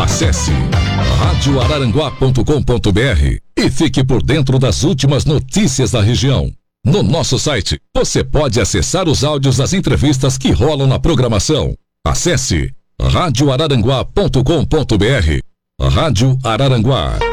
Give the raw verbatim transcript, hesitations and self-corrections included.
Acesse rádio araranguá ponto com ponto br e fique por dentro das últimas notícias da região. No nosso site, você pode acessar os áudios das entrevistas que rolam na programação. Acesse rádio araranguá ponto com ponto br. Rádio Araranguá.